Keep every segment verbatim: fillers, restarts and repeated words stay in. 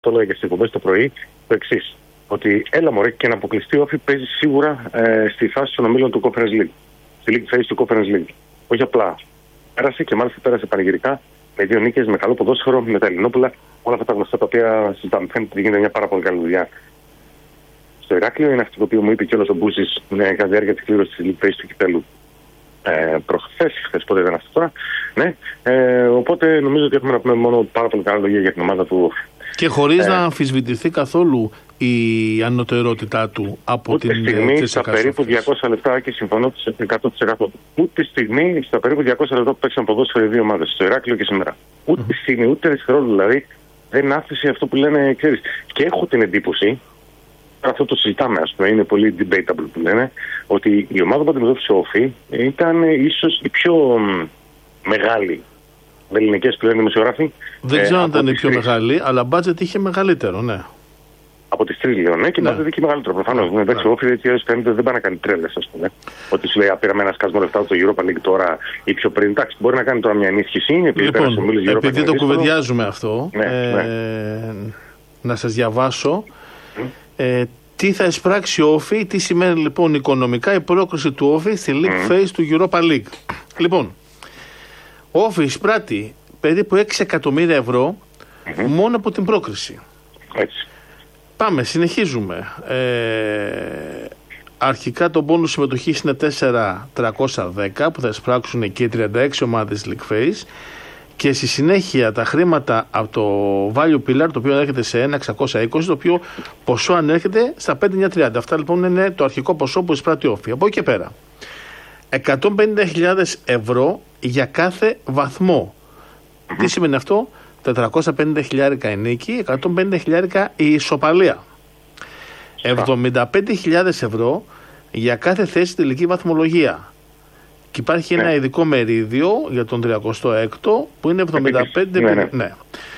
το έλεγα και στις εκπομπές το πρωί, το εξής. Ότι έλα μωρέ, και να αποκλειστεί ο Όφη παίζει σίγουρα ε, στη φάση των ομίλων του Conference League. Στη League Phase του Conference League. Όχι απλά. Πέρασε και μάλιστα πέρασε πανηγυρικά με δύο νίκες, με καλό ποδόσφαιρο, με τα Ελληνόπουλα. Όλα αυτά τα γνωστά τα οποία συζητάμε. Φαίνεται ότι γίνεται μια πάρα πολύ καλή δουλειά. Στο Ηράκλειο είναι αυτό το οποίο μου είπε κιόλας ο Μπούσης κατά τη διάρκεια της κλήρωσης της League Phase του κυπέλου. Ε, προχθές, χθες πότε ήταν αυτό τώρα. Ναι. Ε, οπότε νομίζω ότι έχουμε να πούμε μόνο πάρα πολύ καλά λόγια για την ομάδα του Όφη. Και χωρίς ε, να αμφισβητηθεί καθόλου η ανωτερότητά του από ούτε την στιγμή στα περίπου διακόσια λεπτά, και συμφωνώ εκατό τοις εκατό. Ούτε στιγμή στα περίπου διακόσια λεπτά που παίξαν ποδόσφαιρο οι δύο ομάδες, στο Ηράκλειο και σήμερα. Ούτε mm-hmm. στιγμή, ούτε δευτερόλεπτο δηλαδή δεν άφησε αυτό που λένε, ξέρεις. Και έχω την εντύπωση, αυτό το συζητάμε, ας πούμε, είναι πολύ debatable που λένε, ότι η ομάδα που αντιμετώπισε ο Όφη ήταν ίσως η πιο μεγάλη. Με ελληνικές που λένε δημοσιογράφοι. Δεν ξέρω αν ήταν η πιο τρεις. μεγάλη, αλλά μπάτζετ είχε μεγαλύτερο, ναι. Από τις τρεις λέω, ναι, και μπάτζετ είχε μεγαλύτερο. Προφανώς. Ναι. Εντάξει, ο Όφη έτσι φαίνεται δεν πάει να κάνει τρέλες, ας πούμε. Ότι σου λέει, πήραμε ένα σκασμό λεφτά από το Europa League τώρα ή πιο πριν. Εντάξει, μπορεί να κάνει τώρα μια ενίσχυση. Επειδή, λοιπόν, επειδή το κουβεντιάζουμε αυτό, ναι, ε, ναι. να σας διαβάσω. Mm. Ε, τι θα εισπράξει ο Όφη, τι σημαίνει λοιπόν οικονομικά η πρόκριση του Όφη στη League mm. Phase του Europa League. Λοιπόν, ο Όφη εισπράττει περίπου έξι εκατομμύρια ευρώ mm-hmm. μόνο από την πρόκριση. Έτσι. Πάμε, συνεχίζουμε. Ε, αρχικά το πόνους συμμετοχής είναι τέσσερα χιλιάδες τριακόσια δέκα που θα εισπράξουν και οι τριάντα έξι ομάδες League Phase, και στη συνέχεια τα χρήματα από το Value Pillar, το οποίο ανέρχεται σε ένα χιλιάδες εξακόσια είκοσι, το οποίο ποσό ανέρχεται στα πέντε χιλιάδες τριάντα. Αυτά λοιπόν είναι το αρχικό ποσό που εισπράττει ο Όφη. Από εκεί και πέρα, εκατόν πενήντα χιλιάδες ευρώ για κάθε βαθμό. Mm-hmm. Τι σημαίνει αυτό? τετρακόσια πενήντα χιλιάδες η νίκη, εκατόν πενήντα χιλιάδες η ισοπαλία. εβδομήντα πέντε χιλιάδες ευρώ για κάθε θέση τελική βαθμολογία. Και υπάρχει ένα ειδικό μερίδιο για τον τριακοστό έκτο που είναι εβδομήντα πέντε χιλιάδες. Ναι, ναι.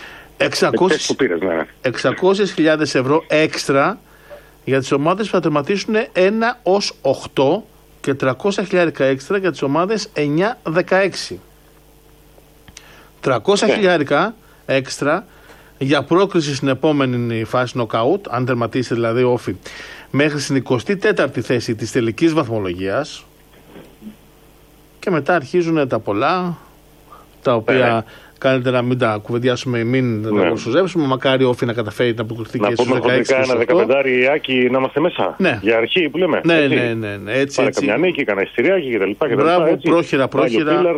Ναι. εξακόσιες χιλιάδες ευρώ έξτρα για τις ομάδες που θα τερματίσουν ένα ως οκτώ και τριακόσια χιλιάδες έξτρα για τις ομάδες εννιά δεκαέξι. τριακόσια χιλιάδες έξτρα για πρόκριση στην επόμενη φάση νοκάουτ, αν τερματίσει δηλαδή ο Όφη μέχρι στην εικοστή τέταρτη θέση της τελικής βαθμολογίας. Και μετά αρχίζουν τα πολλά, τα οποία ναι. κάνετε να μην τα κουβεντιάσουμε, μην ναι. τα προσουζεύσουμε. Μακάρι ο Όφη να καταφέρει να αποκριθεί και στους δεκαέξι. Να πούμε ένα δεκαπεντάρι Άκη να είμαστε μέσα. Ναι. Για αρχή που λέμε. Ναι, έτσι. ναι, ναι, ναι. Έτσι, Πάρε έτσι. καμιά νίκη, κανένα εισιτηριάκι κτλ. Μπράβο, πρόχειρα, πρόχειρα.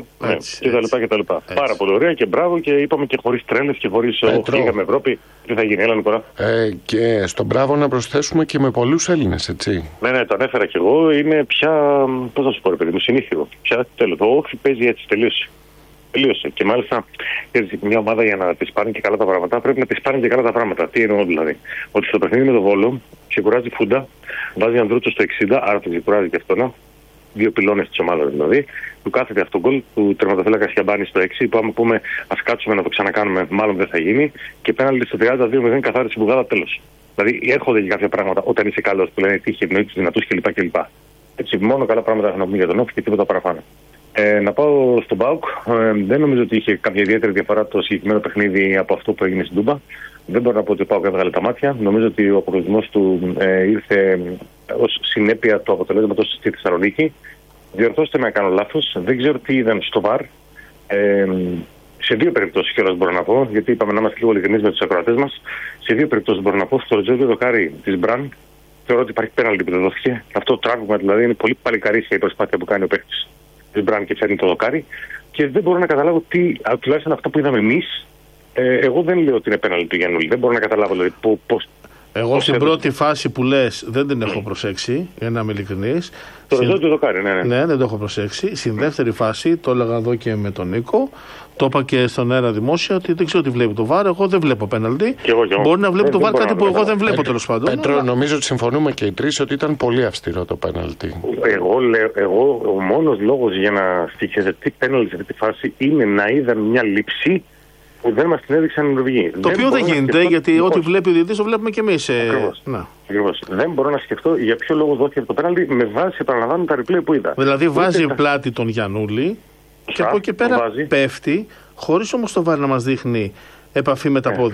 Κτλ. Πάρα πολύ ωραία και μπράβο, και είπαμε και χωρίς τρέλες και χωρίς φύγαμε Ευρώπη. Τι θα γίνει, έλα Νικόλα. Ε, και στον μπράβο να προσθέσουμε και με πολλούς Έλληνες, έτσι. Ναι, ναι, το ανέφερα κι εγώ. Είναι πια, πώς θα σου πω, ρε παιδί μου, συνήθιο. Πια τέλος. Ο Όφη παίζει έτσι, τελείωσε. Τελείωσε. Και μάλιστα, μια ομάδα για να τη πάρει και καλά τα πράγματα πρέπει να τη πάρει και καλά τα πράγματα. Τι εννοώ δηλαδή? Ότι στο παιχνίδι με τον Βόλο ξεκουράζει Φούντα, βάζει Ανδρούτσο στο εξήντα, άρα τον ξεκουράζει και αυτό. Δύο πυλώνες της ομάδας δηλαδή. Του κάθεται αυτό γκολ του τερματοφύλακα Σιαμπάνη στο έξι, που άμα πούμε ας κάτσουμε να το ξανακάνουμε, μάλλον δεν θα γίνει. Και πέναλτι στο τριάντα δύο μηδέν καθάριση μπουγάδα, τέλος. Δηλαδή έρχονται και κάποια πράγματα όταν είσαι καλός που λένε τύχη, ευνοεί τους δυνατούς κλπ. Έτσι, μόνο καλά πράγματα θα πούμε για τον Όφη και τίποτα παραπάνω. Ε, να πάω στον ΠΑΟΚ. Ε, δεν νομίζω ότι είχε κάποια ιδιαίτερη διαφορά το συγκεκριμένο παιχνίδι από αυτό που έγινε στην Τούμπα. Δεν μπορώ να πω ότι ο ΠΑΟΚ έβγαλε τα μάτια. Νομίζω ότι ο αποκλεισμός του ε, ήρθε ως συνέπεια του αποτελέσματος στη Θεσσαλονίκη. Διορθώστε με αν κάνω λάθος. Δεν ξέρω τι είδαν στο βαρ. Ε, σε δύο περιπτώσεις κιόλας μπορώ να πω, γιατί είπαμε να είμαστε λίγο ειλικρινείς με τους ακροατές μας. Σε δύο περιπτώσεις μπορώ να πω. Στο Τζόρτζιο δοκάρι της Μπραν θεωρώ ότι υπάρχει πέναλτι που δεν δόθηκε. Αυτό το τράβημα δηλαδή είναι πολύ παλικαρίσια η προσπάθεια που κάνει ο παίκτης της Μπραν και φέρνει το δοκάρι. Και δεν μπορώ να καταλάβω τι, τουλάχιστον αυτό που είδαμε εμείς. Ε, εγώ δεν λέω ότι είναι πέναλτι του Γιαννούλη. Δεν μπορώ να καταλάβω δηλαδή πώς. Εγώ στην πρώτη φάση που λες δεν την έχω προσέξει, για να είμαι ειλικρινής. Το Συν... το δοκάρι, ναι, ναι. Ναι, δεν το έχω προσέξει. Στην δεύτερη φάση, το έλεγα εδώ και με τον Νίκο, το είπα και στον αέρα δημόσια, ότι δεν ξέρω τι βλέπει το βαρ. Εγώ δεν βλέπω πέναλτι. Μπορεί να βλέπει το βαρ κάτι που εγώ δεν βλέπω, τέλος πάντων. Πέτρο, νομίζω ότι συμφωνούμε και οι τρεις ότι ήταν πολύ αυστηρό το πέναλτι. Εγώ, λέω, εγώ ο μόνος λόγος για να στοιχειοθετεί πέναλτι σε αυτή τη φάση είναι να είδαν μια λήψη που δεν μας την έδειξαν οι Νορβηγοί. Το οποίο δεν γίνεται, σκεφτώ, γιατί λοιπόν, ό,τι βλέπει ο διαιτητής το βλέπουμε και εμείς. Ακριβώς. Να. Ακριβώς. Δεν μπορώ να σκεφτώ για ποιο λόγο δόθηκε το πέναλτι με βάση, επαναλαμβάνω, τα replay που είδα. Δηλαδή βάζει Ούτε... πλάτη τον Γιαννούλη και από εκεί πέρα πέφτει, χωρίς όμως το βάρ να μας δείχνει επαφή με τα ναι. πόδια.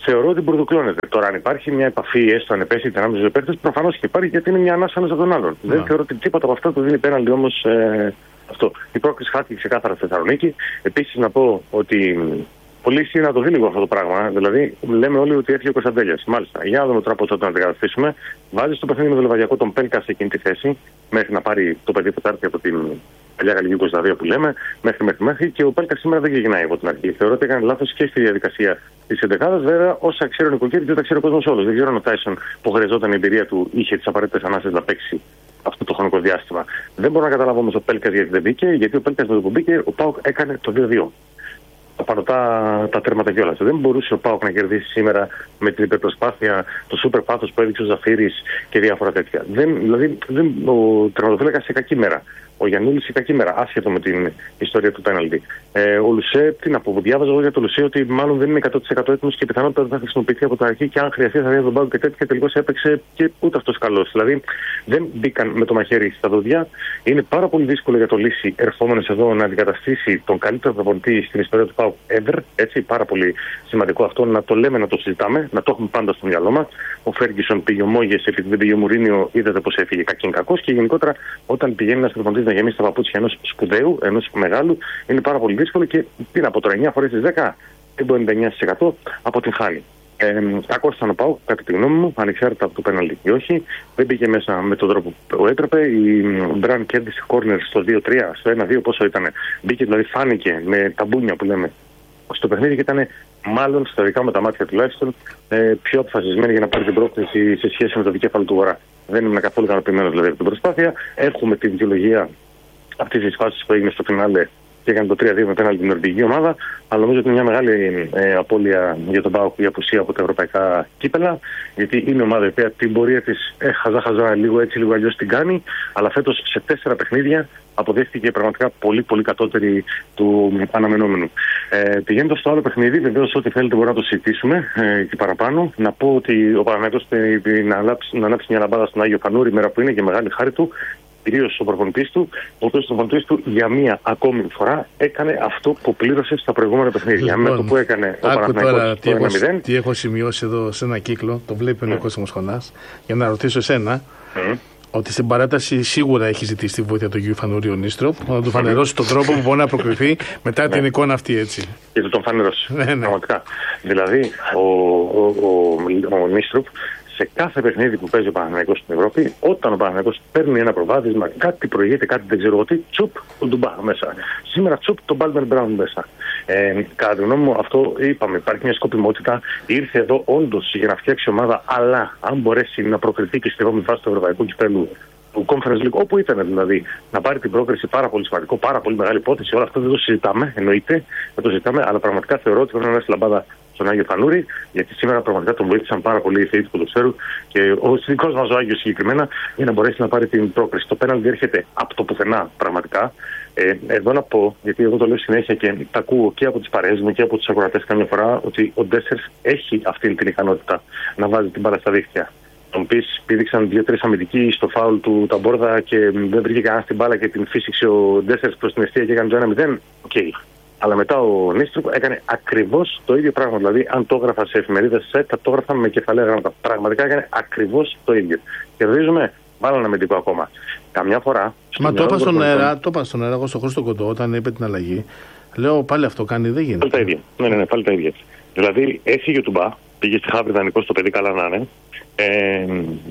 θεωρώ ότι μπουρδουκλώνεται. Τώρα, αν υπάρχει μια επαφή, έστω ανεπαίσθητη ανάμεσα στους παίκτες, προφανώς και υπάρχει, γιατί είναι μια ανάσα ένας από τον άλλον. Ναι. Δεν θεωρώ ότι τίποτα από αυτά το δίνει πέναλτι όμως ε, αυτό. Η πρόκριση χάθηκε ξεκάθαρα στη Θεσσαλονίκη. Επίσης, να πω ότι πολύ ισχύει να το δει λίγο αυτό το πράγμα. Δηλαδή, λέμε όλοι ότι έφυγε ο Κωνσταντέλιας. Μάλιστα, για να δούμε τώρα πώς θα τον αντικαταστήσουμε. Βάζει στο παιχνίδι με το Λεβαδιακό τον Πέλκα σε εκείνη τη θέση, μέχρι να πάρει το παιδί που θα έρθει από την παλιά Γαλλική Ιουγκοσλαβία που λέμε, μέχρι, μέχρι, μέχρι. Και ο Πέλκα σήμερα δεν γυρνάει από την αρχή. Θεωρώ ότι έκανε λάθος και στη διαδικασία τη εντεκάδα. Βέβαια, όσα ξέρει ο Νικολκίδη δεν τα ξέρει ο κόσμος όλος. Δεν ξέρω αν ο Τάισον που χρειαζόταν η εμπειρία του είχε τις απαραίτητες ανάσες να παίξει αυτό το χρονικό διάστημα. Δεν μπορώ να καταλάβω όμως ο Πέλκα γιατί δεν μπήκε, γιατί ο Πέλκα με το που μπήκε, ο Πάουκ έκανε το δύο δύο. Πάνω τα, τα τέρματα κιόλας. Δεν μπορούσε ο ΠΑΟΚ να κερδίσει σήμερα με την υπερπροσπάθεια, το σούπερ πάθος που έδειξε ο Ζαφύρης και διάφορα τέτοια. Δεν, δηλαδή, δεν, ο τερματοφύλακας σε κακή μέρα. Ο Γιαννούλης σε κακή μέρα, άσχετο με την ιστορία του πέναλτι. Ε, ο Λουσέ, τι να πω, διάβαζα εγώ για το Λουσέ ότι μάλλον δεν είναι εκατό τοις εκατό έτοιμος και πιθανότατα δεν θα χρησιμοποιηθεί από την αρχή και αν χρειαστεί θα βγει τον πάγκο και τέτοια και τελικώς έπαιξε και ούτε αυτός καλός. Δηλαδή δεν μπήκαν με το μαχαίρι στα δόντια. Είναι πάρα πολύ δύσκολο για το Λύση ερχόμενος εδώ να αντικαταστήσει τον καλύτερο προπονητή στην ιστορία του ΠΑΟΚ ever. Έτσι, πάρα πολύ σημαντικό αυτό να το λέμε, να το συζητάμε, να το έχουμε πάντα στο μυαλό μας. Ο Φέργκισον πήγε ο Μόγες, επειδή δεν πήγε ο Μουρίνιο, είδατε πώς έφυγε κακήν κακός και γενικότερα όταν πηγαίνει ένας προπονητής να γεμίσει τα παπούτσια ενός σπουδαίου, ενός μεγάλου, είναι πάρα πολύ δύσκολο και τι να πω τώρα, εννιά φορές στις δέκα, δεν μπορεί ενενήντα εννιά τοις εκατό αποτυγχάνει. Ε, Κακός ήταν ο ΠΑΟΚ, κατά τη γνώμη μου, ανεξάρτητα από το πέναλτι ή όχι. Δεν πήγε μέσα με τον τρόπο που έπρεπε. Η Μπραν κέρδισε κόρνερ στο δύο τρία, στο ένα δύο, πόσο ήταν. Μπήκε, δηλαδή φάνηκε με τα μπούνια που λέμε στο παιχνίδι και ήταν μάλλον στα δικά μου τα μάτια τουλάχιστον ε, πιο αποφασισμένη για να πάρει την πρόκληση σε σχέση με το δικέφαλο του Βορρά. Δεν ήμουν καθόλου ικανοποιημένος δηλαδή από την προσπάθεια. Έχουμε τη δικαιολογία αυτή τη φάση που έγινε στο φινάλε και έκανε το τρία δύο με πέναλτι την νορβηγική ομάδα. Αλλά νομίζω ότι είναι μια μεγάλη ε, απώλεια για τον ΠΑΟΚ η απουσία από τα ευρωπαϊκά κύπελα. Γιατί είναι ομάδα η οποία την πορεία τη ε, χαζά-χαζά λίγο έτσι, λίγο αλλιώς την κάνει. Αλλά φέτος σε τέσσερα παιχνίδια αποδέχτηκε πραγματικά πολύ πολύ κατώτερη του αναμενόμενου. Ε, πηγαίνοντας στο άλλο παιχνίδι, βεβαίως ό,τι θέλετε μπορούμε να το συζητήσουμε ε, και παραπάνω. Να πω ότι ο Παναθηναϊκός να ανάψει, να ανάψει μια λαμπάδα στον Άγιο Φανούρη, μέρα που είναι και μεγάλη χάρη του. Κυρίως ο προπονητής του, ο οποίος ο προπονητής του για μία ακόμη φορά έκανε αυτό που πλήρωσε στα προηγούμενα παιχνίδια. Λοιπόν, με το που έκανε ο Παναθηναϊκός το ένα μηδέν. Τι έχω σημειώσει εδώ σε ένα κύκλο, το βλέπει mm. ο Κώστας Μοσχονάς, για να ρωτήσω εσένα. Mm. Ότι στην παράταση σίγουρα έχει ζητήσει τη βοήθεια του Γιου Φανούρη ο Νίστροπ, να του φανερώσει τον τρόπο που μπορεί να προκριθεί μετά την εικόνα αυτή έτσι. Και του τον φανερώσει. Ναι, ναι. Πραγματικά. Δηλαδή, ο, ο, ο, ο Νίστροπ σε κάθε παιχνίδι που παίζει ο Παναθηναϊκός στην Ευρώπη, όταν ο Παναθηναϊκός παίρνει ένα προβάδισμα, κάτι προηγείται, κάτι δεν ξέρω τι, τσουπ, τον Ντουμπά μέσα. Σήμερα τσουπ, τον Μπάλμερ Μπράουν μέσα. Ε, κατά τη γνώμη μου, αυτό είπαμε, υπάρχει μια σκοπιμότητα. Ήρθε εδώ όντως για να φτιάξει ομάδα, αλλά αν μπορέσει να προκριθεί και στη επόμενη φάση του Ευρωπαϊκού Κυπέλλου, του Conference League, όπου ήταν δηλαδή, να πάρει την πρόκριση, πάρα πολύ σημαντικό, πάρα πολύ μεγάλη υπόθεση. Όλα αυτά δεν το συζητάμε, εννοείται, δεν το συζητάμε, αλλά πραγματικά θεωρώ ότι πρέπει να είναι λαμπάδα στον Άγιο Φανούρη, γιατί σήμερα πραγματικά τον βοήθησαν πάρα πολύ οι θεοί του ποδοσφαίρου και ο δικός μας ο Άγιος συγκεκριμένα για να μπορέσει να πάρει την πρόκριση. Το πέναλτι έρχεται από το πουθενά πραγματικά. Ε, εδώ να πω, γιατί εγώ το λέω συνέχεια και τα ακούω και από τις παρέες μου και από τους ακροατές καμιά φορά, ότι ο Ντέσσερς έχει αυτή την ικανότητα να βάζει την μπάλα στα δίχτυα. Τον πεις, πήδηξαν δύο-τρεις αμυντικοί στο φάουλ του Ταμπόρδα και δεν βρήκε κανένα την μπάλα και την φύσηξε ο Ντέσσερς προς την αιστεία και έκανε το ένα μηδέν. Οκ. Okay. Αλλά μετά ο Νίστροπ έκανε ακριβώς το ίδιο πράγμα. Δηλαδή, αν το έγραφα σε εφημερίδες σετ, θα το έγραφα με κεφαλαία γράμματα. Πραγματικά έκανε ακριβώς το ίδιο. Κερδίζουμε, βάλω ένα αμυντικό ακόμα. Καμιά φορά. Μα το είπα στον αέρα, το είπα στον αέρα, εγώ στον Χρήστο Κοντό, όταν είπε την αλλαγή. Λέω πάλι αυτό κάνει, δεν γίνεται. Πάλι τα ίδια. Ναι, ναι, ναι, πάλι τα ίδια. Δηλαδή, έφυγε ο Τουμπά, πήγε στη Χάβρη δανεικό στο παιδί, καλά να είναι. Ε,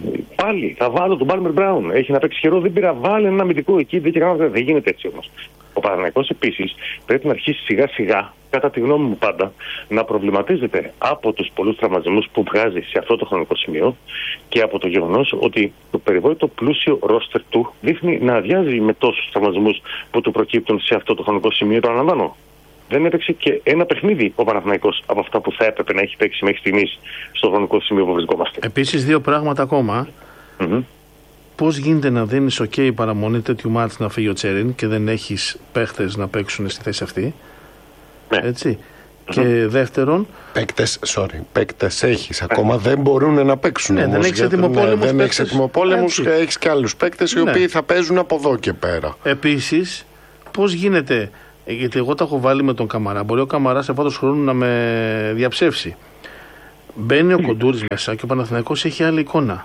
πάλι θα βάλω τον Μπάλμερ Μπράουν. Έχει να παίξει χερό, δεν πήρα, βάλε ένα αμυντικό εκεί. Δεν, δεν γίνεται έτσι όμως. Ο Παναθηναϊκός επίσης πρέπει να αρχίσει σιγά σιγά, κατά τη γνώμη μου πάντα, να προβληματίζεται από τους πολλούς τραυματισμούς που βγάζει σε αυτό το χρονικό σημείο και από το γεγονός ότι το περιβόητο πλούσιο ρόστερ του δείχνει να αδειάζει με τόσους τραυματισμούς που του προκύπτουν σε αυτό το χρονικό σημείο. Το αναλαμβάνω. Δεν έπαιξε και ένα παιχνίδι ο Παναθηναϊκός από αυτά που θα έπρεπε να έχει παίξει μέχρι στιγμής στο χρονικό σημείο που βρισκόμαστε. Επίσης, δύο πράγματα ακόμα. Mm-hmm. Πώς γίνεται να δίνεις OK παραμονή τέτοιου μάτς να φύγει ο Τσέριν και δεν έχεις παίχτες να παίξουν στη θέση αυτή. Ναι. Έτσι. Mm-hmm. Και δεύτερον. Παίκτες, sorry, παίκτες έχεις. Ακόμα δεν μπορούν να παίξουν. Ναι, όμως, δεν έχεις έτοιμοπόλεμους. Ναι, δεν έχεις έτοιμοπόλεμους και έχεις και άλλους παίκτες οι ναι. οποίοι θα παίζουν από εδώ και πέρα. Επίσης, πώς γίνεται. Γιατί εγώ τα έχω βάλει με τον Καμαρά. Μπορεί ο Καμαρά σε βάθος χρόνου να με διαψεύσει. Μπαίνει ο Κοντούρης μέσα και ο Παναθηναϊκός έχει άλλη εικόνα.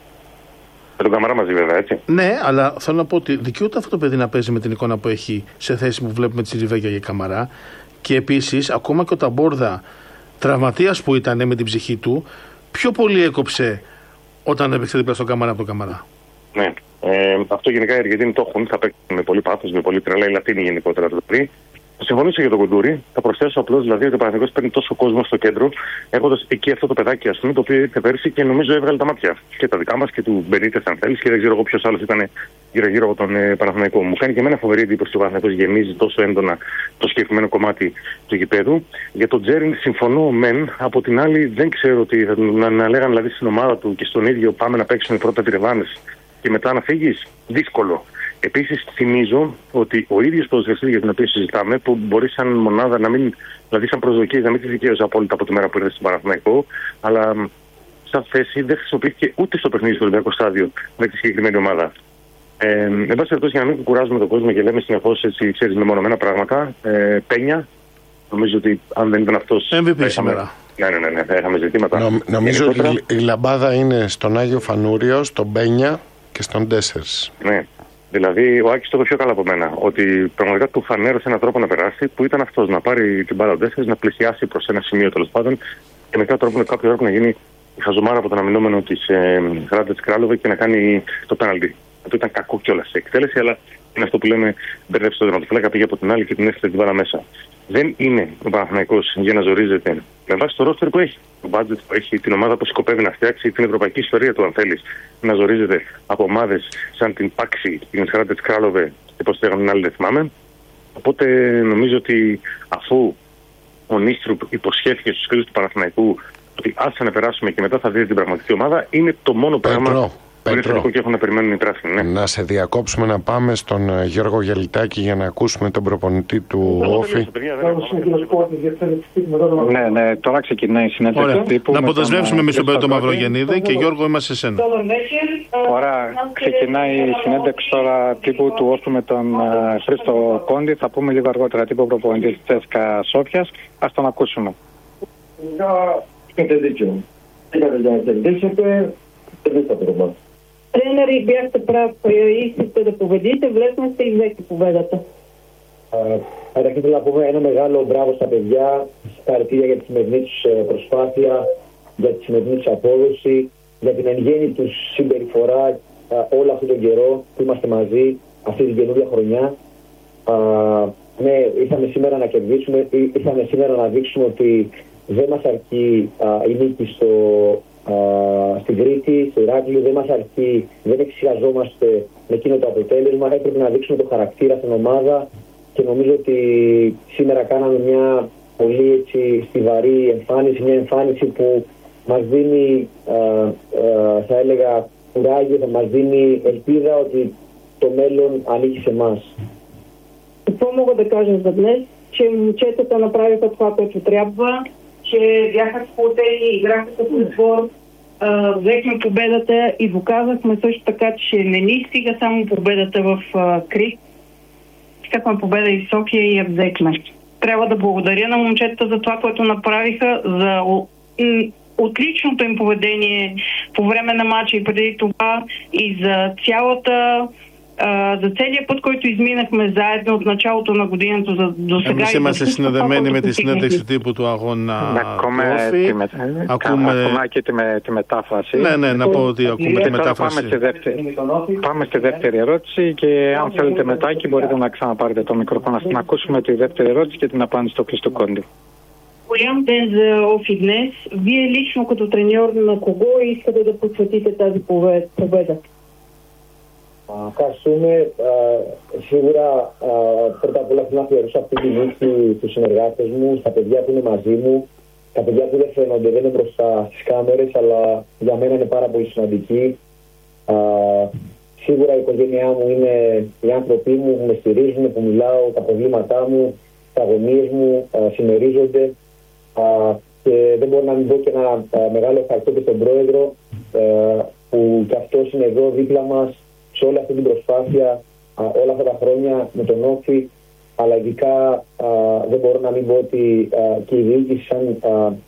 Με τον Καμαρά μαζί, βέβαια, έτσι. Ναι, αλλά θέλω να πω ότι δικαιούται αυτό το παιδί να παίζει με την εικόνα που έχει σε θέση που βλέπουμε τη Ριβέγια και Καμαρά. Και επίσης, ακόμα και ο Ταμπόρδα, τραυματίας που ήταν με την ψυχή του, πιο πολύ έκοψε όταν έπαιξε δίπλα στον Καμαρά από τον Καμαρά. Ναι. Ε, αυτό γενικά οι Αργεντίνοι το έχουν. Θα παίξουν με πολύ πάθος, με πολύ τρελά. Οι Λατίνοι γενικότερα το πριν. Θα συμφωνήσω για τον Κοντούρη. Θα προσθέσω απλώς δηλαδή ότι ο Παναθηναϊκός παίρνει τόσο κόσμο στο κέντρο, έχοντας εκεί αυτό το παιδάκι, ας πούμε, το οποίο ήρθε πέρσι και νομίζω έβγαλε τα μάτια. Και τα δικά μας και του Μπενίτες, αν θέλει, και δεν ξέρω εγώ ποιος άλλος ήταν γύρω-γύρω από τον ε, Παναθηναϊκό. Μου κάνει και εμένα φοβερή εντύπωση ότι ο Παναθηναϊκός γεμίζει τόσο έντονα το συγκεκριμένο κομμάτι του γηπέδου. Για τον Τζέριν συμφωνώ μεν. Από την άλλη, δεν ξέρω τι θα να, να λέγανε δηλαδή στην ομάδα του και στον ίδιο πάμε να παίξουμε πρώτα τη Ρεβάνες και μετά να φύγει. Δύσκολο. Επίσης, θυμίζω ότι ο ίδιος ποδοσφαιριστής για τον οποίο συζητάμε, που μπορεί σαν μονάδα να μην, δηλαδή σαν προσδοκίες να μην τη δικαίωσε απόλυτα από τη μέρα που ήρθε στην Παναθηναϊκό, αλλά σαν θέση δεν χρησιμοποιήθηκε ούτε στο παιχνίδι στο Ολυμπιακό Στάδιο με τη συγκεκριμένη ομάδα. Ε, εν πάση περιπτώσει, για να μην κουράζουμε τον κόσμο και λέμε συνεχώς έτσι, ξέρεις, μεμονωμένα πράγματα, ε, Πένια, νομίζω ότι αν δεν ήταν αυτός. εμ βι πι σήμερα. Ναι, ναι, ναι, ναι, θα είχαμε ζητήματα. Νο, νομίζω γενικότερα ότι η λαμπάδα είναι στον Άγιο Φανούριο, στον Πένια και στον Τέσσερς. Ναι. Δηλαδή, ο Άκης το είπε πιο καλά από μένα. Ότι πραγματικά του φανέρωσε έναν τρόπο να περάσει που ήταν αυτός, να πάρει την μπάλα ο Τέσσερς, να πλησιάσει προς ένα σημείο τέλος πάντων και μετά τρόπο, κάποιο τρόπο να γίνει η χαζομάρα από τον αμυνόμενο της ε, Ράντετς Κράλοβε και να κάνει το πέναλτι. Αυτό ήταν κακό κιόλας σε εκτέλεση, αλλά είναι αυτό που λέμε μπερδέψε το τερματοφύλακα, πήγε από την άλλη και την έστειλε την μπάλα μέσα. Δεν είναι ο Παναθηναϊκός για να ζορίζεται με βάση το ρόστερ που έχει, το budget που έχει, την ομάδα που σκοπεύει να φτιάξει, την ευρωπαϊκή ιστορία του, αν θέλει, να ζορίζεται από ομάδες σαν την Πάξη, την Ράντετς Κράλοβε και πώς λέγανε την άλλη, δεν θυμάμαι. Οπότε νομίζω ότι αφού ο Νίστρουπ υποσχέθηκε στους φίλους του Παναθηναϊκού ότι άσε να περάσουμε και μετά θα δείτε την πραγματική ομάδα, είναι το μόνο πράγμα. Πέτρο, και έχουν να περιμένουν οι πράσινοι, ναι. Να σε διακόψουμε να πάμε στον Γιώργο Γελιτάκη για να ακούσουμε τον προπονητή του Όφη. Ναι, ναι, τώρα ξεκινάει η συνέντευξη τύπου. Να αποδεσμεύσουμε εμείς τον Πέτρο Μαυρογεννίδη και Γιώργο, είμαστε σε σένα. Ωραία, ξεκινάει η συνέντευξη τώρα τύπου του Όφη με τον uh, Χρήστο Κόντι. Θα πούμε λίγο αργότερα τύπου προπονητή της ЦΣΚΑ Σόφιας. Ας τον ακούσουμε. Έχετε δίκιο. Είχατε για να κερδίσετε, κερδίσατε το μάτι. Тренери, бяхте прав. Искате да победите, влезна сте и взехте победата. Καταρχήν θέλω να πούμε ένα μεγάλο μπράβο στα παιδιά. Συγχαρητήρια για τη σημερινή τους προσπάθεια, για τη σημερινή τους απόδοση, για την εν γέννη τους συμπεριφορά όλο αυτόν τον καιρό που είμαστε μαζί, αυτή την καινούργια χρονιά. Ναι, ήρθαμε σήμερα να κερδίσουμε, ήρθαμε σήμερα να δείξουμε ότι δεν μας αρκεί η νίκη στο. Uh, στην Κρήτη, στο Ηράκλειο, δεν μας αρκεί, δεν εξηγαζόμαστε με εκείνο το αποτέλεσμα. Έπρεπε να δείξουμε το χαρακτήρα στην ομάδα και νομίζω ότι σήμερα κάναμε μια πολύ έτσι στιβαρή εμφάνιση, μια εμφάνιση που μας δίνει, uh, uh, θα έλεγα, κουράγιο, θα μας δίνει ελπίδα ότι το μέλλον ανήκει σε εμάς. Какво мога да кажа за днес? Че момчетата направиха това, което трябва, че бяха сплотени, играха с отбор, взехме победата и доказахме също така, че не ни стига само победата в Крит. Искахме победа и в София и я взехме. Трябва да благодаря на момчетата за това, което направиха, за отличното им поведение по време на матча и преди това и за цялата за целият път, който изминахме заедно от началото на годината до сега. Εμείς είμαστε συνδεδεμένοι με τη συνέντευξη τύπου του αγώνα του Όφη. Ακούμε και τη, με, τη μετάφραση. Ναι, ναι, να πω ότι ακούμε τη μετάφραση. Πάμε στη, δεύτερη, πάμε στη δεύτερη ερώτηση και αν θέλετε μετά και μπορείτε να ξαναπάρετε το μικρόφωνο να ακούσουμε τη δεύτερη ερώτηση και την απάντηση του Χρήστο Κόντι. Голям ден за Офи днес. Вие лично като треньор на кого искате да посветите тази победа? Ευχαριστούμε. Σίγουρα πρώτα απ' όλα θέλω να αφιερώσω αυτή τη νίκη στους συνεργάτες μου, στα παιδιά που είναι μαζί μου, τα παιδιά που δεν φαίνονται, δεν είναι μπροστά στις κάμερες, αλλά για μένα είναι πάρα πολύ σημαντική. Σίγουρα η οικογένειά μου είναι οι άνθρωποι μου που με στηρίζουν, που μιλάω, τα προβλήματά μου, τα αγωνίες μου συμμερίζονται. Και δεν μπορώ να μην πω και ένα μεγάλο ευχαριστώ και στον πρόεδρο που κι αυτός είναι εδώ δίπλα μας σε όλη αυτή την προσπάθεια όλα αυτά τα χρόνια με τον Όφη, αλλά ειδικά δεν μπορώ να μην πω ότι και η διοίκηση σαν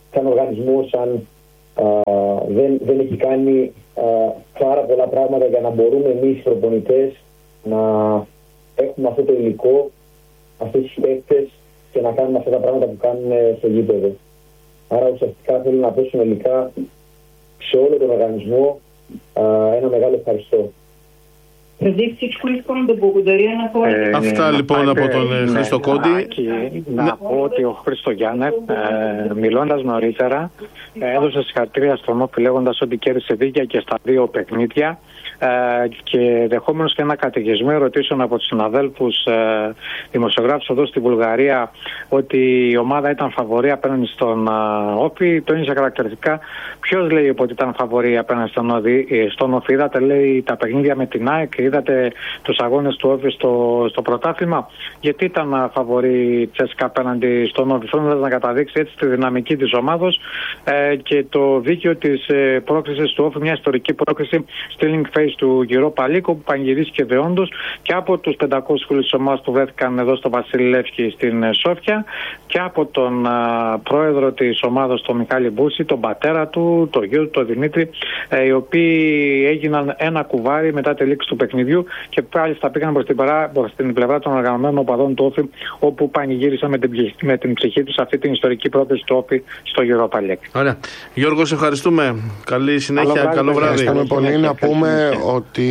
σαν οργανισμό, σαν, α, δεν, δεν έχει κάνει α, πάρα πολλά πράγματα για να μπορούμε εμείς οι προπονητές να έχουμε αυτό το υλικό, αυτές τις παίκτες και να κάνουμε αυτά τα πράγματα που κάνουν στο γήπεδο. Άρα ουσιαστικά θέλω να πω συνολικά σε όλο τον οργανισμό α, ένα μεγάλο ευχαριστώ. Преди всичко искам да благодаря на хората. Ε, Αυτά λοιπόν από τον ναι, Χρήστο Κόντι. Να ναι. πω ότι ο Χρήστο Γιάννεφ, ε, μιλώντας νωρίτερα, ε, έδωσε συγχαρητήρια στον Όφη λέγοντας ότι κέρδισε δίκαια και στα δύο παιχνίδια. Ε, και δεχόμενος και ένα καταιγισμό ερωτήσεων από τους συναδέλφους ε, δημοσιογράφους εδώ στη Βουλγαρία ότι η ομάδα ήταν φαβορή απέναντι στον ε, Όφη, τόνισε χαρακτηριστικά ποιος λέει ότι ήταν φαβορή απέναντι στον, ε, στον Όφη. Είδατε, λέει, τα παιχνίδια με την ΑΕΚ, είδατε τους αγώνες του Όφη στο, στο πρωτάθλημα. Γιατί ήταν φαβορή η Τσέσκα απέναντι στον Όφη? Θέλοντας να καταδείξει έτσι τη δυναμική της ομάδος ε, και το δίκαιο της ε, πρόκρισης του Όφη, μια ιστορική πρόκριση στη Link Face του Europa League, που πανηγυρίστηκε δεόντως και από τους πεντακόσιους φίλους της ομάδας που βρέθηκαν εδώ στο Βασίλη Λεύκη στην Σόφια και από τον α, πρόεδρο της ομάδας, τον Μιχάλη Μπούση, τον πατέρα του, τον γιο του, τον Δημήτρη, ε, οι οποίοι έγιναν ένα κουβάρι μετά τη λήξη του παιχνιδιού και πάλι θα πήγαν προς την, παρά, προς την πλευρά των οργανωμένων οπαδών του Όφη, όπου πανηγύρισαν με την, με την ψυχή τους αυτή την ιστορική πρόκληση του Όφη στο Europa League. Ωραία. Γιώργο, σε ευχαριστούμε. Καλή συνέχεια, καλό, καλό βράδυ. Ευχαριστούμε πολύ. Να πούμε ότι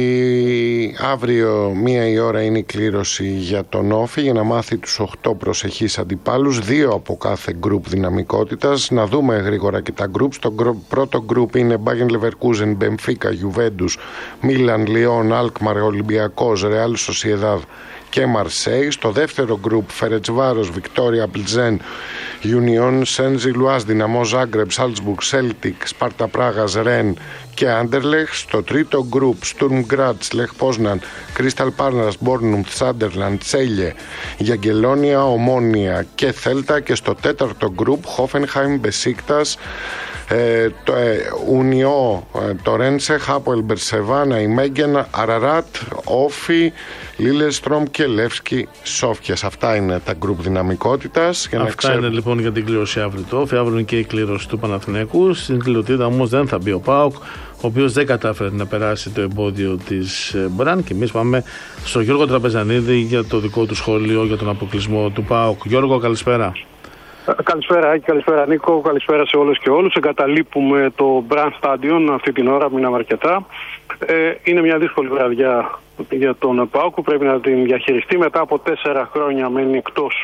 αύριο μία η ώρα είναι η κλήρωση για τον Όφη για να μάθει τους οκτώ προσεχείς αντιπάλους, δύο από κάθε γκρουπ δυναμικότητας. Να δούμε γρήγορα και τα γκρουπ. Στο πρώτο γκρουπ είναι Bayern Leverkusen, Benfica, Juventus, Milan, Lyon, Alkmaar, Ολυμπιακός, Real Sociedad και Μαρσέη. Στο δεύτερο γκρουπ Φερετσβάρος, Βικτόρια Πλζέν, Union Saint-Gilloise, Δυναμό Ζάγκρεπ, Σάλτσμπουργκ, Σέλτικ, Σπάρτα Πράγας, Ρεν και Άντερλεχ. Στο τρίτο γκρουπ Στουρμ Γκράτς, Λεχ Πόσναν, Κρίσταλ Πάρνας, Μπόρνουμ, Σάντερλαντ, Τσέλιε, Γιαγκελόνια, Ομόνια και Θέλτα. Και στο τέταρτο γκρουπ Χόφενχάιμ, Μπεσίκτας, Ε, το ε, Ουνιό, ε, το Ρένσε, Χάποελ Μπερσεβάνα, η Μέγγεν, Αραράτ, Όφι, Λίλεστρομ και Λεύσκι Σόφιας. Αυτά είναι τα γκρουπ δυναμικότητας. Αυτά ξέρω... είναι λοιπόν για την κλήρωση αύριο το Όφι. Αύριο είναι και η κλήρωση του Παναθηναϊκού. Στην κληροτήτα όμως δεν θα μπει ο ΠΑΟΚ, ο οποίος δεν κατάφερε να περάσει το εμπόδιο της Μπραν. Και εμείς πάμε στον Γιώργο Τραπεζανίδη για το δικό του σχόλιο για τον αποκλεισμό του ΠΑΟΚ. Γιώργο, καλησπέρα. Καλησπέρα Άκη, καλησπέρα Νίκο, καλησπέρα σε όλους και όλους. Εγκαταλείπουμε το Brand Stadion αυτή την ώρα, μείναμε αρκετά. Ε, είναι μια δύσκολη βραδιά για τον ΠΑΟΚ που πρέπει να την διαχειριστεί. Μετά από τέσσερα χρόνια μένει εκτός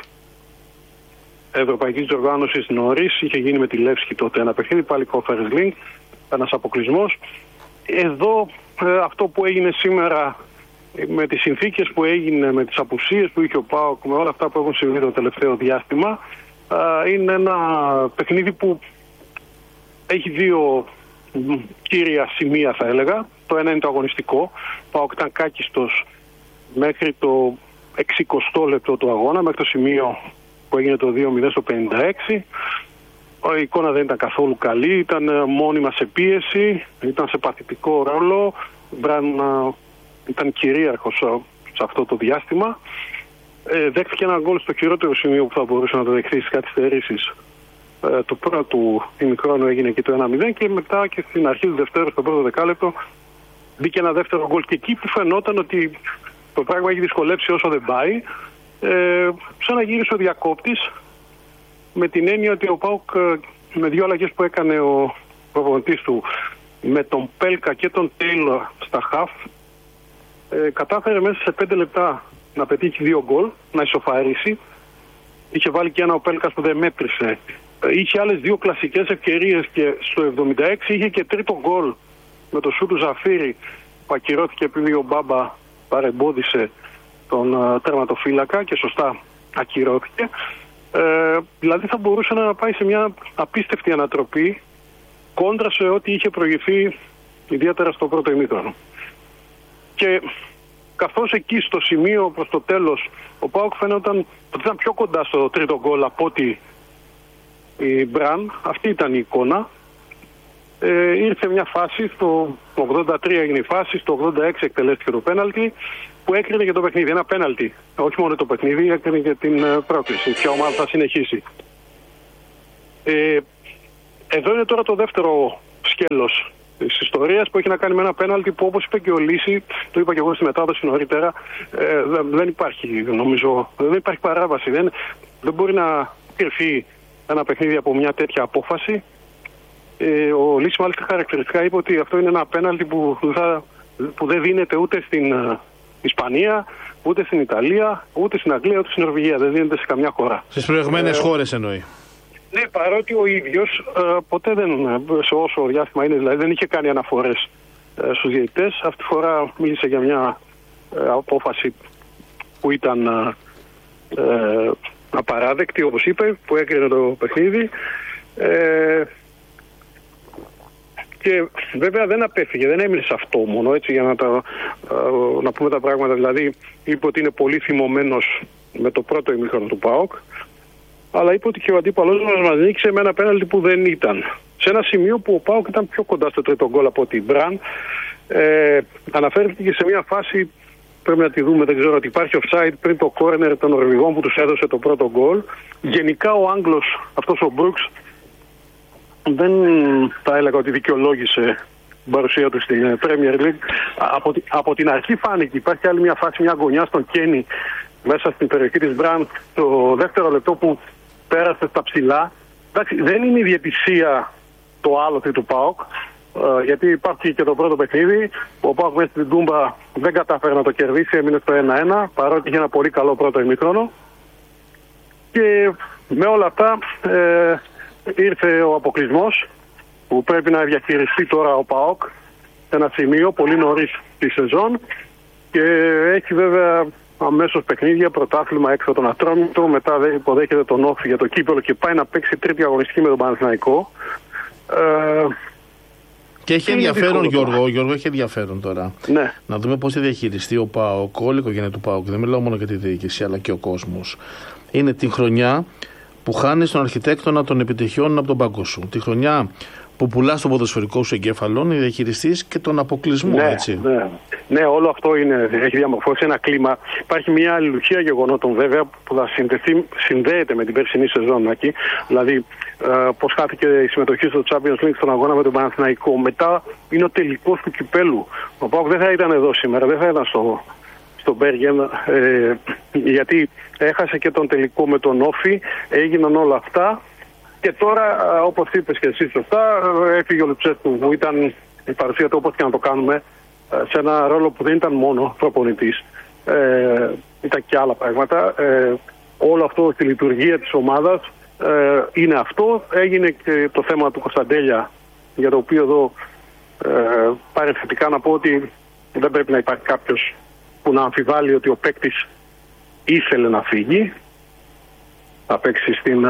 ευρωπαϊκής διοργάνωσης νωρίς. Είχε γίνει με τη Λεύσκη τότε ένα παιχνίδι, πάλι Conference League, ένας αποκλεισμός. Εδώ ε, αυτό που έγινε σήμερα, με τις συνθήκες που έγινε, με τις απουσίες που είχε ο ΠΑΟΚ, με όλα αυτά που έχουν συμβεί το τελευταίο διάστημα, είναι ένα παιχνίδι που έχει δύο κύρια σημεία, θα έλεγα. Το ένα είναι το αγωνιστικό. Ο ΠΑΟΚ ήταν κάκιστος μέχρι το εξηκοστό λεπτό του αγώνα, μέχρι το σημείο που έγινε το δύο μηδέν στο πενήντα έξι. Η εικόνα δεν ήταν καθόλου καλή, ήταν μόνιμα σε πίεση, ήταν σε παθητικό ρόλο, ήταν κυρίαρχος σε αυτό το διάστημα. Ε, δέχτηκε ένα γκολ στο χειρότερο σημείο που θα μπορούσε να το δεχθεί στις καθυστερήσεις. Ε, το πρώτο ημιχρόνου έγινε εκεί το ένα μηδέν και μετά και στην αρχή του δευτέρου, στο πρώτο δεκάλεπτο, μπήκε ένα δεύτερο γκολ. Και εκεί που φαινόταν ότι το πράγμα έχει δυσκολέψει όσο δεν πάει, ε, ξαναγύρισε ο διακόπτης με την έννοια ότι ο ΠΑΟΚ με δύο αλλαγές που έκανε ο προπονητής του, με τον Πέλκα και τον Τέιλορ στα χαφ, ε, κατάφερε μέσα σε πέντε λεπτά να πετύχει δύο γκολ, να ισοφαρίσει. Είχε βάλει και ένα ο Πέλκας που δεν μέτρησε. Είχε άλλες δύο κλασικές ευκαιρίες και στο εβδομήντα έξι είχε και τρίτο γκολ με το σου του Ζαφύρι που ακυρώθηκε επειδή ο Μπάμπα παρεμπόδισε τον uh, τερματοφύλακα και σωστά ακυρώθηκε. Ε, δηλαδή θα μπορούσε να πάει σε μια απίστευτη ανατροπή κόντρα σε ό,τι είχε προηγηθεί ιδιαίτερα στο πρώτο ημίχρονο. Και καθώς εκεί στο σημείο προς το τέλος ο ΠΑΟΚ φαίνονταν ότι ήταν πιο κοντά στο τρίτο γκολ από ότι η Μπραν, αυτή ήταν η εικόνα. Ε, ήρθε μια φάση, στο ογδόντα τρία έγινε η φάση, στο ογδόντα έξι εκτελέστηκε το πέναλτι που έκρινε και το παιχνίδι. Ένα πέναλτι, όχι μόνο το παιχνίδι, έκρινε και την πρόκληση. Ποια ομάδα θα συνεχίσει. Ε, εδώ είναι τώρα το δεύτερο σκέλος της ιστορίας που έχει να κάνει με ένα πέναλτι που, όπως είπε και ο Λύση, το είπα και εγώ στη μετάδοση νωρίτερα, ε, δεν υπάρχει, νομίζω, δεν υπάρχει παράβαση. Δεν, δεν μπορεί να κρυφεί ένα παιχνίδι από μια τέτοια απόφαση. Ε, ο Λύση μάλιστα χαρακτηριστικά είπε ότι αυτό είναι ένα πέναλτι που, θα, που δεν δίνεται ούτε στην uh, Ισπανία, ούτε στην Ιταλία, ούτε στην Αγγλία, ούτε στην Νορβηγία. Δεν δίνεται σε καμιά χώρα. Στις προηγμένες ε, χώρες εννοεί. Ναι, παρότι ο ίδιος ε, ποτέ δεν, σε όσο διάστημα είναι, δηλαδή δεν είχε κάνει αναφορές ε, στους διαιτητές. Αυτή τη φορά μίλησε για μια ε, απόφαση που ήταν ε, ε, απαράδεκτη, όπως είπε, που έκρινε το παιχνίδι. Ε, και βέβαια δεν απέφυγε, δεν έμεινε σε αυτό μόνο, έτσι, για να, τα, ε, να πούμε τα πράγματα. Δηλαδή είπε ότι είναι πολύ θυμωμένος με το πρώτο ημίχρονο του ΠΑΟΚ, αλλά είπε ότι και ο αντίπαλός μας μας νίκησε με ένα πέναλτι που δεν ήταν. Σε ένα σημείο που ο ΠΑΟΚ ήταν πιο κοντά στο τρίτο γκολ από την Μπραν. Ε, αναφέρθηκε και σε μια φάση, πρέπει να τη δούμε, δεν ξέρω, ότι υπάρχει offside πριν το κόρνερ των Νορβηγών που τους έδωσε το πρώτο γκολ. Γενικά ο Άγγλος, αυτός ο Μπρούξ, δεν θα έλεγα ότι δικαιολόγησε την παρουσία του στην Premier League. Από, από την αρχή φάνηκε. Υπάρχει άλλη μια φάση, μια γωνιά στον Κένι μέσα στην περιοχή της Μπραν, το δεύτερο λεπτό που πέρασε στα ψηλά. Εντάξει, δεν είναι η διαιτησία το άλοθη του ΠΑΟΚ, ε, γιατί υπάρχει και το πρώτο παιχνίδι. Ο ΠΑΟΚ μέσα στην Τούμπα δεν κατάφερε να το κερδίσει, έμεινε στο ένα ένα, παρότι είχε ένα πολύ καλό πρώτο ημίχρονο. Και με όλα αυτά ε, ήρθε ο αποκλεισμός που πρέπει να διαχειριστεί τώρα ο ΠΑΟΚ σε ένα σημείο πολύ νωρίς τη σεζόν, και έχει βέβαια αμέσως παιχνίδια, πρωτάθλημα έξω από τον Ατρόμητο, μετά υποδέχεται τον Όφη για το κύπελλο και πάει να παίξει τρίτη αγωνιστική με τον Παναθηναϊκό. Ε, και έχει ενδιαφέρον, Γιώργο, Γιώργο, έχει ενδιαφέρον τώρα. Ναι. Να δούμε πώς θα διαχειριστεί ο ΠΑΟΚ, όλη η οικογένεια του ΠΑΟΚ, δεν μιλάω μόνο για τη διοίκηση, αλλά και ο κόσμος. Είναι τη χρονιά που χάνεις τον αρχιτέκτονα των επιτυχιών από τον πάγκο σου. Τη χρονιά που πουλάς το ποδοσφαιρικό σου εγκέφαλο, να διαχειριστείς και τον αποκλεισμό, ναι, έτσι. Ναι. ναι, όλο αυτό είναι, έχει διαμορφώσει ένα κλίμα. Υπάρχει μια αλληλουχία γεγονότων βέβαια που θα συνδεθεί, συνδέεται με την περσινή σεζόν εκεί. Δηλαδή, ε, πώς χάθηκε η συμμετοχή στο Champions League στον αγώνα με τον Παναθηναϊκό. Μετά είναι ο τελικός του κυπέλου. Ο ΠΑΟΚ δεν θα ήταν εδώ σήμερα, δεν θα ήταν στο, στο Μπέργεν, ε, γιατί έχασε και τον τελικό με τον Όφη, έγιναν όλα αυτά. Και τώρα, όπως είπες και εσύ σωστά, έφυγε ο Λουτσέσκου, που ήταν η παρουσία του, όπως και να το κάνουμε, σε ένα ρόλο που δεν ήταν μόνο προπονητής. Ε, ήταν και άλλα πράγματα. Ε, όλο αυτό στη λειτουργία της ομάδας ε, είναι αυτό. Έγινε και το θέμα του Κωνσταντέλια, για το οποίο εδώ ε, παρενθετικά να πω ότι δεν πρέπει να υπάρχει κάποιος που να αμφιβάλλει ότι ο παίκτης ήθελε να φύγει. Θα παίξει στην...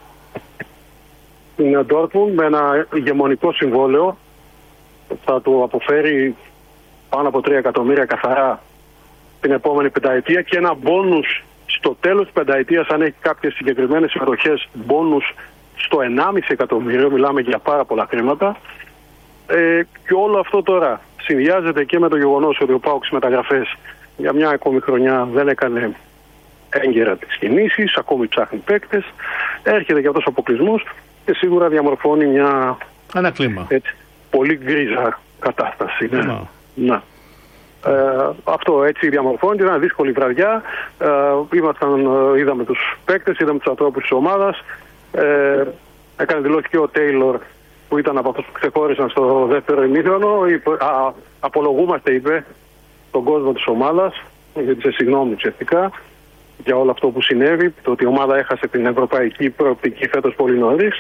στην Dortmund με ένα ηγεμονικό συμβόλαιο, θα του αποφέρει πάνω από τρία εκατομμύρια καθαρά την επόμενη πενταετία και ένα μπόνους στο τέλος της πενταετίας, αν έχει κάποιες συγκεκριμένες συμμετοχές, μπόνους στο ενάμιση εκατομμύριο, μιλάμε για πάρα πολλά χρήματα. Ε, και όλο αυτό τώρα συνδυάζεται και με το γεγονός ότι ο ΠΑΟΚ στις μεταγραφές για μια ακόμη χρονιά δεν έκανε έγκαιρα τις κινήσεις, ακόμη ψάχνει παίκτες, έρχεται και αυτός ο αποκλεισμός και σίγουρα διαμορφώνει μια ένα κλίμα. Έτσι, πολύ γκρίζα κατάσταση. Ναι. Να. Να. Ε, αυτό έτσι διαμορφώνεται. Ήταν δύσκολη βραδιά. Ε, ήμασταν, είδαμε τους παίκτες, είδαμε τους ανθρώπους της ομάδας. Ε, έκανε δηλώσει και ο Τέιλορ, που ήταν από αυτούς που ξεχώρισαν στο δεύτερο ημίχρονο. Απολογούμαστε, είπε, τον κόσμο της ομάδας, γιατί σε συγγνώμη ουσιαστικά για όλο αυτό που συνέβη, το ότι η ομάδα έχασε την ευρωπαϊκή προοπτική φέτος πολύ νωρίς.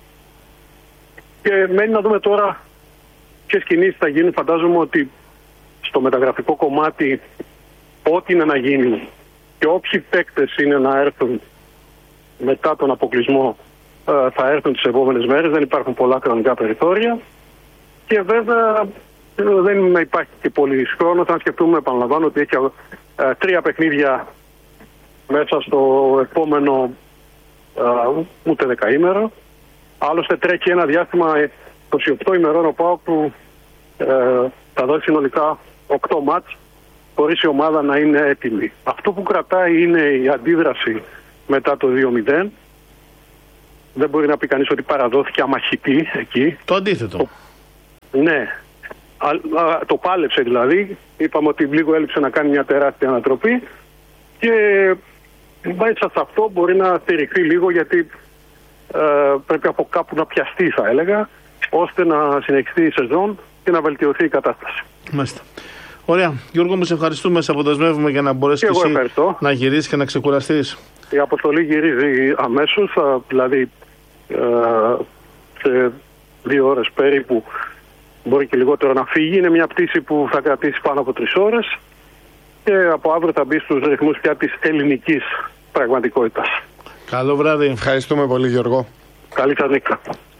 Και μένει να δούμε τώρα ποιες κινήσεις θα γίνουν. Φαντάζομαι ότι στο μεταγραφικό κομμάτι, ό,τι είναι να γίνει και όποιοι παίκτες είναι να έρθουν μετά τον αποκλεισμό, θα έρθουν τις επόμενες μέρες. Δεν υπάρχουν πολλά χρονικά περιθώρια. Και βέβαια δεν υπάρχει και πολύ χρόνο. Θα σκεφτούμε, επαναλαμβάνω, ότι έχει τρία παιχνίδια μέσα στο επόμενο uh, ούτε δεκαήμερο. Άλλωστε τρέχει ένα διάστημα είκοσι οκτώ ημερών ο ΠΑΟΚ που uh, θα δώσει συνολικά οκτώ μάτς χωρίς η ομάδα να είναι έτοιμη. Αυτό που κρατάει είναι η αντίδραση μετά το δύο μηδέν δεν μπορεί να πει κανείς ότι παραδόθηκε αμαχητή εκεί. Το αντίθετο. Το, ναι. Α, α, το πάλεψε δηλαδή. Είπαμε ότι λίγο έλειψε να κάνει μια τεράστια ανατροπή και μέσα σε αυτό μπορεί να στηριχθεί λίγο, γιατί ε, πρέπει από κάπου να πιαστεί, θα έλεγα, ώστε να συνεχιστεί η σεζόν και να βελτιωθεί η κατάσταση. Μάλιστα. Ωραία. Γιώργο, μου σε ευχαριστούμε, σε αποδεσμεύουμε για να μπορέσει και εσύ ευχαριστώ. να γυρίσεις και να ξεκουραστείς. Η αποστολή γυρίζει αμέσως, δηλαδή ε, σε δύο ώρες περίπου, μπορεί και λιγότερο να φύγει. Είναι μια πτήση που θα κρατήσει πάνω από τρεις ώρες και από αύριο θα μπει στους ρυθμούς πια της ελληνικής πραγματικότητας. Καλό βράδυ. Ευχαριστούμε πολύ, Γιώργο. Καλή σας νύχτα.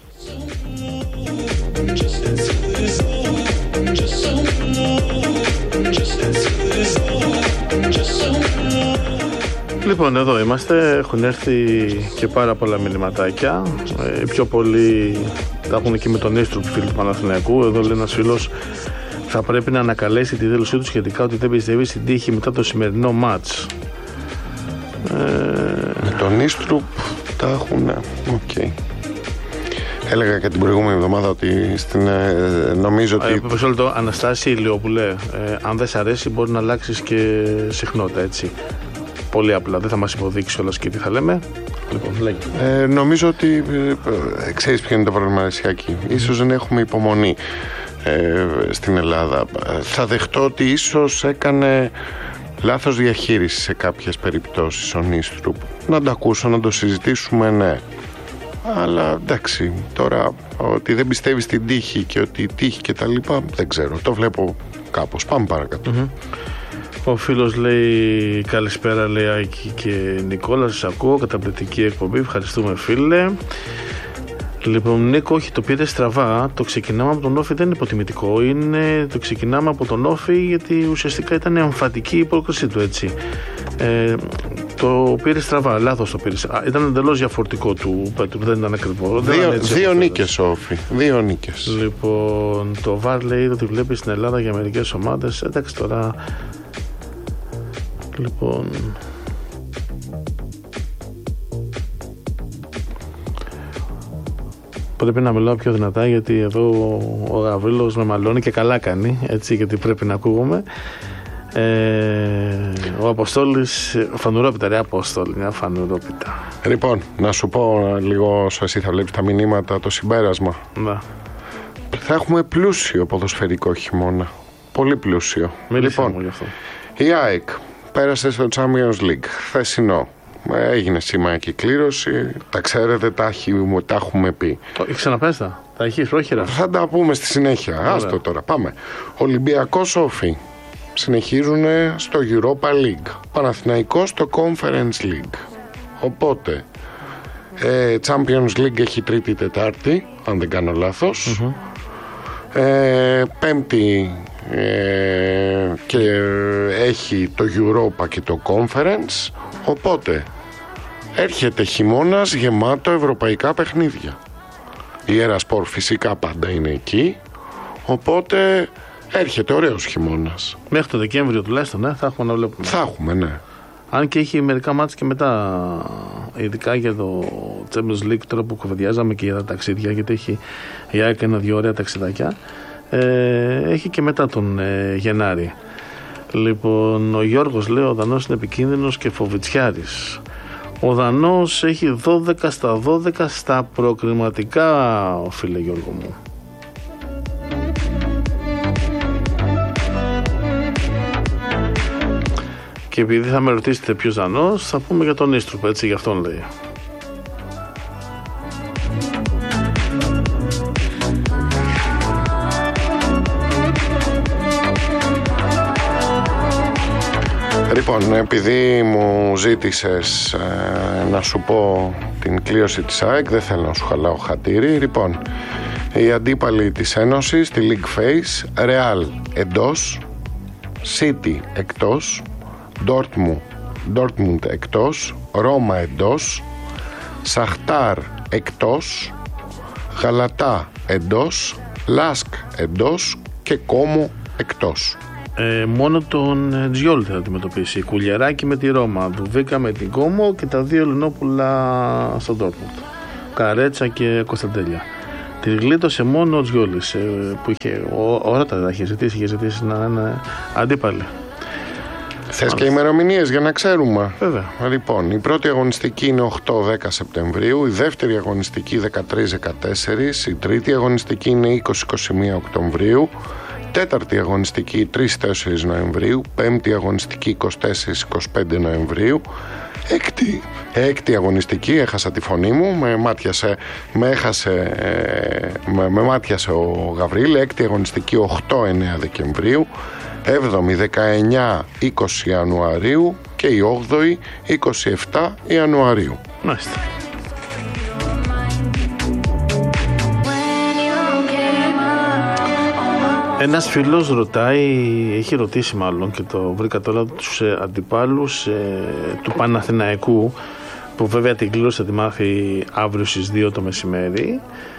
Λοιπόν, εδώ είμαστε. Έχουν έρθει και πάρα πολλά μηνυματάκια. Ε, πιο πολλοί τα έχουν και με τον Ίστρουπ, φίλοι του Παναθηναϊκού. Εδώ λέει ένας φίλος, θα πρέπει να ανακαλέσει τη δήλωσή του σχετικά ότι δεν πιστεύει στην τύχη μετά το σημερινό μάτς. Ε... Με τον Ίστρουπ τα έχουν. Οκ. Okay. Έλεγα και την προηγούμενη εβδομάδα ότι στην, ε, νομίζω ότι. Μισό λεπτό, Αναστάση Ηλιόπουλε, ε, αν δεν σ' αρέσει μπορεί να αλλάξεις και συχνότητα, έτσι. Πολύ απλά, δεν θα μας υποδείξει όλας και τι θα λέμε. Λοιπόν, λέγει. Ε, νομίζω ότι ε, ξέρεις ποιο είναι το πρόβλημα, Ρεσιάκη. Ίσως δεν έχουμε υπομονή ε, στην Ελλάδα. Θα δεχτώ ότι ίσως έκανε λάθος διαχείριση σε κάποιες περιπτώσεις ο Νίστρουπ. Να το ακούσω, να το συζητήσουμε, ναι. Αλλά εντάξει, τώρα ότι δεν πιστεύει στην τύχη και ότι η τύχη και τα λοιπά, δεν ξέρω. Το βλέπω κάπως. Πάμε παρακάτω. Mm-hmm. Ο φίλος λέει καλησπέρα, λέει Άκη και Νικόλα, σας ακούω, καταπληκτική εκπομπή, ευχαριστούμε φίλε. Λοιπόν, Νίκο, όχι, το πήρε στραβά. Το ξεκινάμε από τον Όφη δεν είναι υποτιμητικό. Είναι, το ξεκινάμε από τον Όφη γιατί ουσιαστικά ήταν εμφατική η πρόκρισή του, έτσι. Ε, το πήρε στραβά, λάθος το πήρε. Α, ήταν εντελώς διαφορετικό του Πέτρου, δεν ήταν ακριβώς. Δύο, δύο νίκες, Όφη. Δύο νίκες. Λοιπόν, το Βαρ λέει ότι βλέπει στην Ελλάδα για μερικές ομάδες. Εντάξει τώρα. Λοιπόν. Πρέπει να μιλάω πιο δυνατά γιατί εδώ ο Γαβρίλος με μαλώνει και καλά κάνει, έτσι, γιατί πρέπει να ακούγομαι. Ε, ο Αποστόλης, φανουρόπιτα ρε Απόστολη, μια φανουρόπιτα. Λοιπόν, να σου πω λίγο όσο εσύ θα βλέπεις τα μηνύματα, το συμπέρασμα. Να. Θα έχουμε πλούσιο ποδοσφαιρικό χειμώνα. Πολύ πλούσιο. Μίλησα λοιπόν, μου γι' αυτό. Η ΑΕΚ πέρασε στο Champions League χθεσινό. Έγινε σήμερα και κλήρωση. Τα ξέρετε, τα, τα έχουμε πει. Το ξαναπες τα, τα έχεις πρόχειρα. Θα τα πούμε στη συνέχεια. Ωραία. Άστο τώρα, πάμε. Ολυμπιακός Όφη συνεχίζουν στο Europa League. Παναθηναϊκός στο Conference League. Οπότε ε, Champions League έχει Τρίτη Τετάρτη, αν δεν κάνω λάθος. Mm-hmm. ε, Πέμπτη ε, και έχει το Europa και το Conference. Οπότε έρχεται χειμώνας γεμάτο ευρωπαϊκά παιχνίδια. Η Ερασπορ φυσικά πάντα είναι εκεί. Οπότε έρχεται ωραίος χειμώνας. Μέχρι το Δεκέμβριο τουλάχιστον, ναι, θα έχουμε να βλέπουμε. Θα έχουμε, ναι. Αν και έχει μερικά μάτς και μετά, ειδικά για το Champions League, τώρα που κουβεντιάζαμε και για τα ταξίδια, γιατί έχει η ΑΕΚ ένα-δύο ωραία ταξιδάκια, ε, έχει και μετά τον ε, Γενάρη. Λοιπόν, ο Γιώργος λέει: ο Δανός είναι επικίνδυνος και φοβητσιάρης. Ο Δανός έχει δώδεκα στα δώδεκα στα προκριματικά, φίλε Γιώργο μου. Και επειδή θα με ρωτήσετε ποιος Δανός, θα πούμε για τον Ίστρουπ, έτσι, γι' αυτόν λέει. Λοιπόν, επειδή μου ζήτησες ε, να σου πω την κλήρωση της ΑΕΚ, δεν θέλω να σου χαλάω χατήρι. Λοιπόν, οι αντίπαλοι της Ένωσης στη League Phase: Real εντός, City εκτός, Dortmund, Dortmund εκτός, Ρώμα εντός, Σαχτάρ εκτός, Γαλατά εντός, Λάσκ εντός και Κόμο εκτός. Ε, μόνο τον Τζιόλ θα αντιμετωπίσει. Κουλιεράκι με τη Ρώμα, Δουβίκα με την Κόμο και τα δύο Ελληνόπουλα στο Ντόρτμουντ. Καρέτσα και Κωνσταντέλια. Τη γλίτωσε μόνο ο Τζιόλης, ε, που είχε όρατα, τα είχε ζητήσει, είχε ζητήσει να είναι αντίπαλοι. Θες και ημερομηνίες για να ξέρουμε? Βέβαια. Λοιπόν, η πρώτη αγωνιστική είναι οκτώ δέκα Σεπτεμβρίου, η δεύτερη αγωνιστική δεκατρείς δεκατέσσερις, η τρίτη αγωνιστική είναι είκοσι είκοσι μία Οκτωβρίου, τέταρτη αγωνιστική τρεις τέσσερις Νοεμβρίου, πέμπτη αγωνιστική είκοσι τέσσερα είκοσι πέντε Νοεμβρίου, έκτη, έκτη αγωνιστική, έχασα τη φωνή μου, με μάτιασε, με έχασε, με, με μάτιασε ο Γαβρίλ, έκτη αγωνιστική οκτώ εννέα Δεκεμβρίου, έβδομη δεκαεννέα είκοσι Ιανουαρίου και η όγδοη είκοσι επτά Ιανουαρίου. Μάλιστα. Ένας φίλος ρωτάει, έχει ρωτήσει μάλλον και το βρήκα τώρα, τους ε, αντιπάλους ε, του Παναθηναϊκού, που βέβαια την κλήρωση θα τη μάθει αύριο στις δύο το μεσημέρι.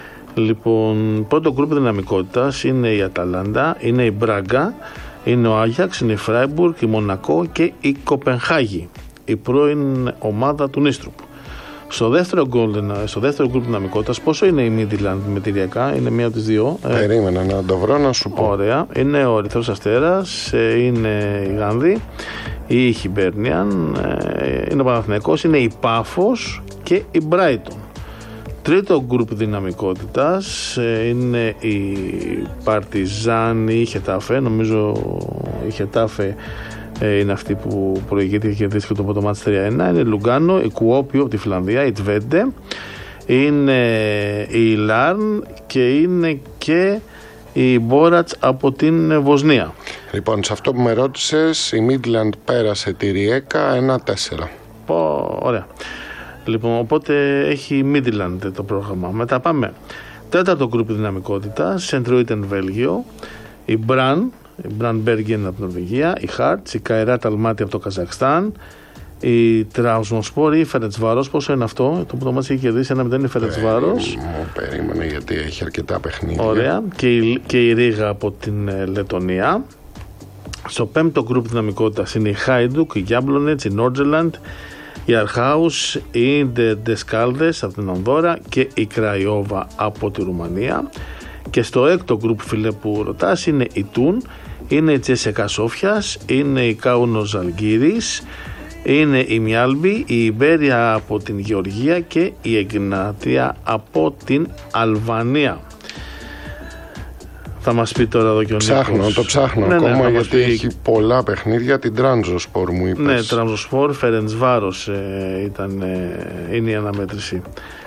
Λοιπόν, πρώτο γκρουπ δυναμικότητας είναι η Αταλάντα, είναι η Μπράγκα, είναι ο Άγιαξ, είναι η Φράιμπουργκ, η Μονακό και η Κοπενχάγη, η πρώην ομάδα του Νίστρουπ. Στο δεύτερο, στο δεύτερο γκρουπ δυναμικότητας, πόσο είναι η Μίντιλαντ μετηριακά, είναι μία από τις δύο. Περίμενα να το βρω να σου πω. Ωραία. Είναι ο Ερυθρός Αστέρας, είναι η Γάνδη, η Χιμπέρνιαν, είναι ο Παναθηναϊκός, είναι η Πάφος και η Μπράιτον. Τρίτο γκρουπ δυναμικότητας είναι η Παρτιζάν ή η Χετάφε, νομίζω η Χετάφε είναι αυτή που προηγείται και κερδίστηκε το πρώτο μάτς τρία ένα. Είναι η Λουγκάνο, η Κουόπιο από τη Φιλανδία, η Τβέντε, είναι η Λάρν και είναι και η Μπόρατς από την Βοσνία. Λοιπόν, σε αυτό που με ρώτησες, η Μίτλαντ πέρασε τη Ριέκα ένα τέσσερα. Πω, ωραία. Λοιπόν, οπότε έχει Midland το πρόγραμμα. Μετά πάμε. Τέταρτο γκρουπ δυναμικότητα, Σεντροίτεν Βέλγιο, η Μπραν, η Μπραν Μπέργεν από την Νορβηγία, η Χάρτς, η Καϊράτ Αλμάτι από το Καζακστάν, η Τραουσμοσπόρ ή η Φερεντσβάρος. Πόσο είναι αυτό? Το πρώτο μάτι έχει κερδίσει ένα μηδέν η Φερεντσβάρος. Μου περίμενε γιατί έχει αρκετά παιχνίδια. Ωραία. Και η, και η Ρίγα από την ε, Λετωνία. Στο πέμπτο γκρουπ δυναμικότητας είναι η Χάιντουκ, η Γιάμπλονετς, η Νόρτζελαντ, η Αρχάους, η Ντεσκάλδες από την Ανδόρα και η Κραϊόβα από τη Ρουμανία. Και στο έκτο γκρουπ, φίλε, που ρωτάς, είναι η Τούν, είναι η Τσέσεκα Σόφιας, είναι η Κάουνος Ζαλγκύρης, είναι η Μιάλμπη, η Ιμπέρια από την Γεωργία και η Εγνάτια από την Αλβανία. Θα μας πει τώρα εδώ και ο Ψάχνω, Νίκος. το ψάχνω ναι, ακόμα ναι, γιατί πει... έχει πολλά παιχνίδια. Την Τράνζοσπορ μου είπες. Ναι, Τράνζοσπορ, Φερεντσβάρος ε, ήταν, ε, είναι η αναμέτρηση.